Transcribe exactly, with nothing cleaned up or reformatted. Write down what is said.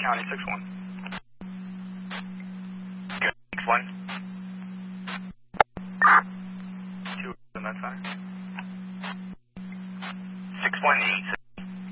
County six one. six one. two on that side. six one eight.